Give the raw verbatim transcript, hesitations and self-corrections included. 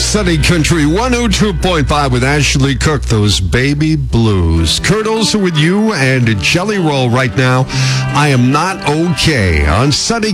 Sunny Country one oh two point five with Ashley Cook, those baby blues. Kurt Olson with you and Jelly Roll right now. I am not okay on Sunny